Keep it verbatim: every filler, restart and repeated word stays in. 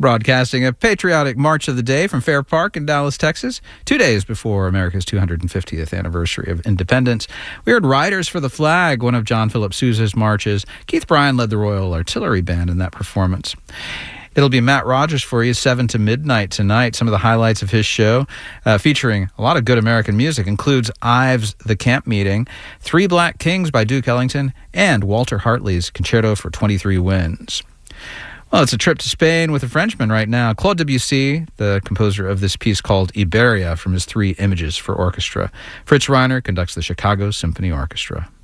Broadcasting a patriotic March of the Day from Fair Park in Dallas, Texas, two days before America's two hundred fiftieth anniversary of independence. We heard Riders for the Flag, one of John Philip Sousa's marches. Keith Bryan led the Royal Artillery Band in that performance. It'll be Matt Rogers for you, seven to midnight tonight. Some of the highlights of his show, uh, featuring a lot of good American music, includes Ives' The Camp Meeting, Three Black Kings by Duke Ellington, and Walter Hartley's Concerto for twenty-three Winds. Well, it's a trip to Spain with a Frenchman right now. Claude Debussy, the composer of this piece called Iberia from his Three Images for Orchestra. Fritz Reiner conducts the Chicago Symphony Orchestra.